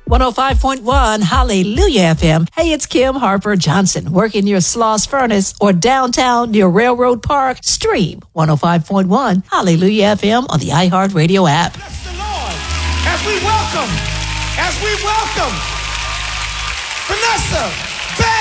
105.1 Hallelujah FM. Hey, it's Kim Harper Johnson, working near Sloss Furnace or downtown near Railroad Park. Stream 105.1 Hallelujah FM on the iHeartRadio app. Bless the Lord as we welcome Vanessa